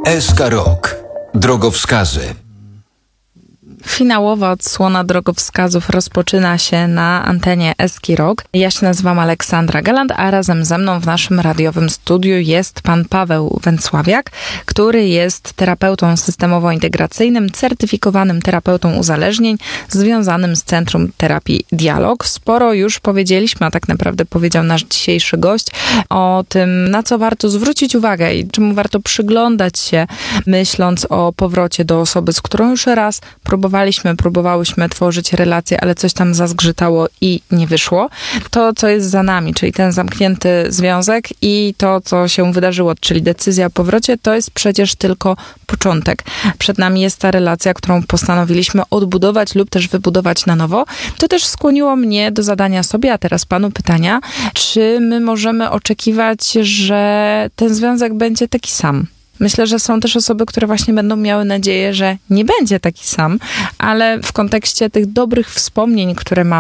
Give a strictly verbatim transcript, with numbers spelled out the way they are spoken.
S K Rok. Drogowskazy. Finałowa odsłona drogowskazów rozpoczyna się na antenie S K Rok. Ja się nazywam Aleksandra Galant, a razem ze mną w naszym radiowym studiu jest pan Paweł Węcławiak, który jest terapeutą systemowo-integracyjnym, certyfikowanym terapeutą uzależnień, związanym z Centrum Terapii Dialog. Sporo już powiedzieliśmy, a tak naprawdę powiedział nasz dzisiejszy gość, o tym, na co warto zwrócić uwagę i czemu warto przyglądać się, myśląc o powrocie do osoby, z którą już raz próbowaliśmy, próbowałyśmy tworzyć relacje, ale coś tam zazgrzytało i nie wyszło. To, co jest za nami, czyli ten zamknięty związek i to, co się wydarzyło, czyli decyzja o powrocie, to jest przecież tylko początek. Przed nami jest ta relacja, którą postanowiliśmy odbudować lub też wybudować na nowo. To też skłoniło mnie do zadania sobie, a teraz panu pytania, czy my możemy oczekiwać, że ten związek będzie taki sam? Myślę, że są też osoby, które właśnie będą miały nadzieję, że nie będzie taki sam, ale w kontekście tych dobrych wspomnień, które mamy,